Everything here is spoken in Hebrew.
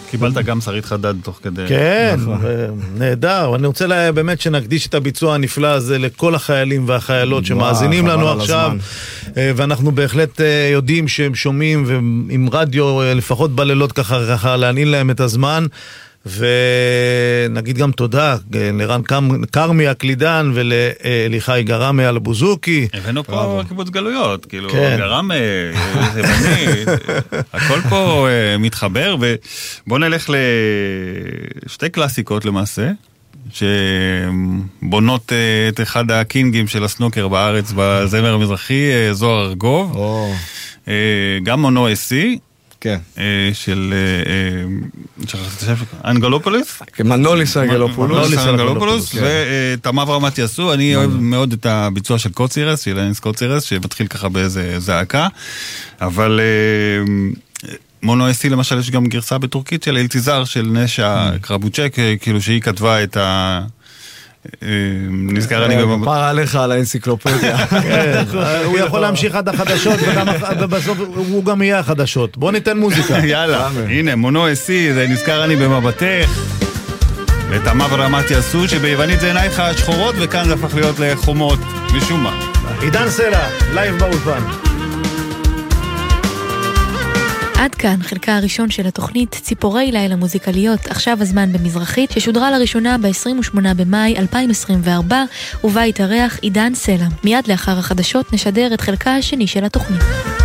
קיבלת גם שרית חדד תוך כדי. כן, נהדר. אני רוצה באמת שנקדיש את הביצוע הנפלא הזה לכל החיילים והחיילות שמאזינים לנו עכשיו, ואנחנו בהחלט יודעים שהם שומעים, ועם רדיו לפחות בלילות ככה להנין להם את הזמן, ונגיד גם תודה לרן קרמי הקלידן ולליחי גרמי על הבוזוקי. הבאנו פה קיבוץ גלויות, כאילו גרמי, הכל פה מתחבר, ובוא נלך לשתי קלאסיקות למעשה, שבונות את אחד הקינגים של הסנוקר בארץ בזמר המזרחי, זוהר ארגוב, גם מונו אסי, כן. של אנגלופוליס? מנוליס אנגלופוליס, ותמה אברהם יעשו. אני אוהב מאוד את הביצוע של קוצירס, של אנס קוצירס, שמתחיל ככה באיזה זעקה, אבל מונו אסי למשל יש גם גרסה בטורקית של אלתיזר, של נשה קרבוצ'ק, כאילו שהיא כתבה את ה... נזכר אני פרה עליך על האנציקלופדיה. הוא יכול להמשיך עד החדשות, ובסוף הוא גם יהיה החדשות. בוא ניתן מוזיקה. יאללה, הנה מונו אסי, זה נזכר אני במבטך, ותמה אברהם יעשו, שביוונית זה עינייך השחורות, וכאן זה הפך להיות לחומות משום מה. עידן סלע, לייב באולפן. עד כאן חלקה הראשון של התוכנית ציפורי לילה מוזיקליות, עכשיו הזמן במזרחית, ששודרה לראשונה ב-28 במאי 2024, ובה התארח עידן סלע. מיד לאחר החדשות נשדר את חלקה השני של התוכנית.